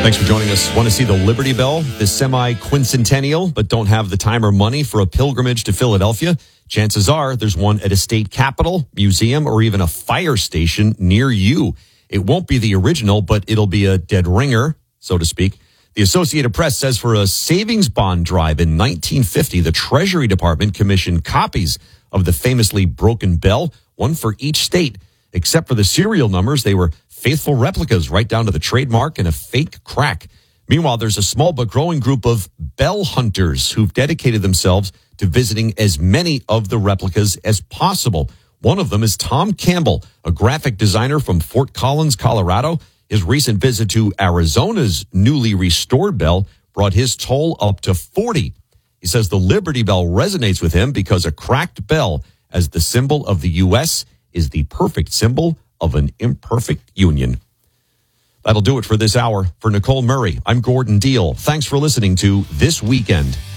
Thanks for joining us. Want to see the Liberty Bell, the semi-quincentennial, but don't have the time or money for a pilgrimage to Philadelphia? Chances are there's one at a state capitol, museum, or even a fire station near you. It won't be the original, but it'll be a dead ringer, so to speak. The Associated Press says for a savings bond drive in 1950, the Treasury Department commissioned copies of the famously broken bell, one for each state. Except for the serial numbers, they were faithful replicas right down to the trademark and a fake crack. Meanwhile, there's a small but growing group of bell hunters who've dedicated themselves to visiting as many of the replicas as possible. One of them is Tom Campbell, a graphic designer from Fort Collins, Colorado. His recent visit to Arizona's newly restored bell brought his toll up to 40. He says the Liberty Bell resonates with him because a cracked bell, as the symbol of the U.S., is the perfect symbol of an imperfect union. That'll do it for this hour. For Nicole Murray, I'm Gordon Deal. Thanks for listening to This Weekend.